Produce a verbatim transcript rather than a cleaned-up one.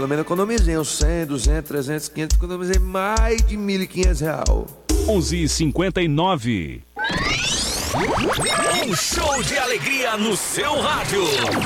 pelo menos economizei uns cem, duzentos, trezentos, quinhentos, economizei mais de mil e quinhentos real. onze e cinquenta e nove. Um show de alegria no seu rádio.